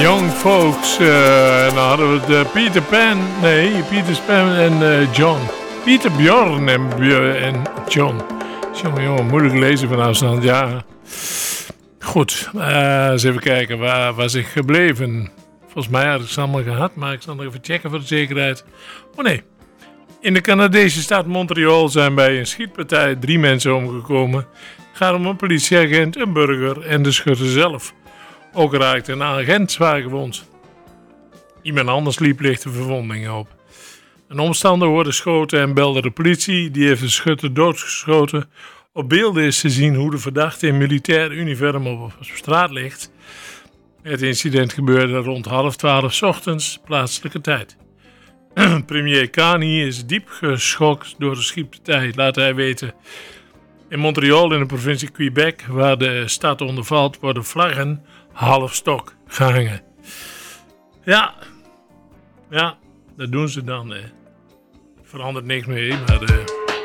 Young Folks. En dan hadden we de Peter Pan en John. Peter Bjorn en John. Jongen, moeilijk lezen van afstand, ja. Goed, eens even kijken, waar was ik gebleven? Volgens mij had ik ze allemaal gehad, maar ik zal nog even checken voor de zekerheid. Oh nee, in de Canadese staat Montreal zijn bij een schietpartij 3 mensen omgekomen. Het gaat om een politieagent, een burger en de schutter zelf. Ook raakte een agent zwaar gewond. Iemand anders liep lichte verwondingen op. Een omstander hoorde schoten en belde de politie. Die heeft de schutter doodgeschoten. Op beelden is te zien hoe de verdachte in militair uniform op straat ligt. Het incident gebeurde rond 11:30 ochtends, plaatselijke tijd. Premier Carney is diep geschokt door de schietpartij, laat hij weten. In Montreal in de provincie Quebec, waar de stad onder valt, worden vlaggen half stok gehangen. Ja, dat doen ze dan. Verandert niks mee, maar